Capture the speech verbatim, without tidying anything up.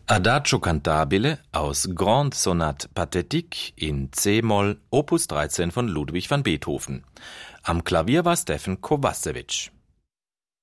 Adagio cantabile aus Grande Sonate Pathétique in C-Moll, Opus dreizehn von Ludwig van Beethoven. Am Klavier war Stefan Kovacevic.